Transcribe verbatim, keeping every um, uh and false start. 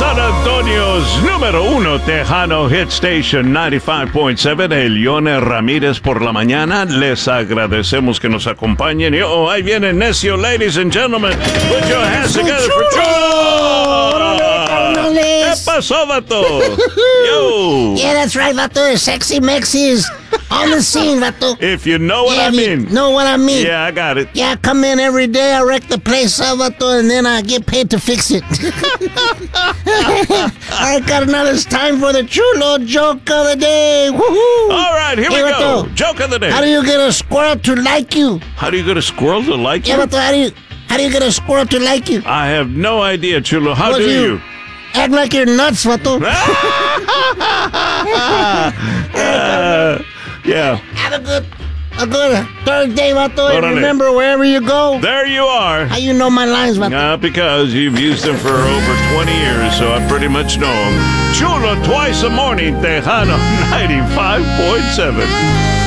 San Antonio's número uno Tejano Hit Station ninety-five point seven, Elione Ramírez por la mañana. Les agradecemos que nos acompañen. Y, oh, ahí viene Necio, ladies and gentlemen. Put your hands together for Chulo. ¿Qué pasó, vato? Yo. Yeah, that's right, vato. Sexy Mexi's on the scene, vato. If you know what yeah, I mean. Know what I mean. Yeah, I got it. Yeah, I come in every day, I wreck the place up, vato, and then I get paid to fix it. I got another. It's time for the Chulo joke of the day. Woohoo! All right, here hey, we vato, go. Joke of the day. How do you get a squirrel to like you? How do you get a squirrel to like you? Yeah, vato, how do you, how do you get a squirrel to like you? I have no idea, Chulo. How What do do you- you? Act like you're nuts, vato. uh, yeah. Have a good, a good third day, vato. And Órale. remember, wherever you go, There you are. how you know my lines, vato? Not because you've used them for over twenty years, so I pretty much know them. Chulo twice a morning, Tejano ninety-five point seven.